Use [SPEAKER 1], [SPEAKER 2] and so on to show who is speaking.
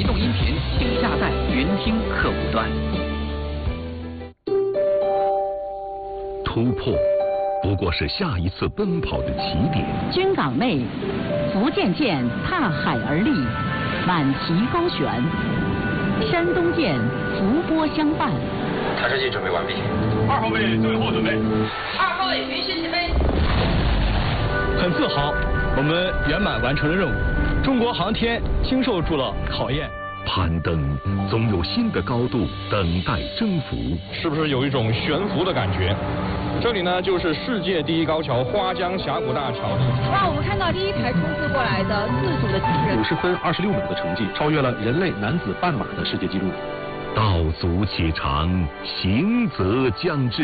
[SPEAKER 1] 移动音频，请下载云听客户端。
[SPEAKER 2] 突破不过是下一次奔跑的起点。
[SPEAKER 3] 军港内，福建舰踏海而立，满旗高悬；山东舰伏波相伴。
[SPEAKER 4] 探视器准备完毕。
[SPEAKER 5] 2号位最后准备。
[SPEAKER 6] 2号位允许起飞。
[SPEAKER 7] 很自豪，我们圆满完成了任务。中国航天经受住了考验。
[SPEAKER 2] 攀登总有新的高度等待征服。
[SPEAKER 5] 是不是有一种悬浮的感觉？这里呢，就是世界第一高桥花江峡谷大桥。
[SPEAKER 6] 哇，我们看到第一台冲刺过来的自主的机器人
[SPEAKER 8] ，50分26秒的成绩，超越了人类男子半马的世界纪录。
[SPEAKER 2] 道阻且长，行则将至。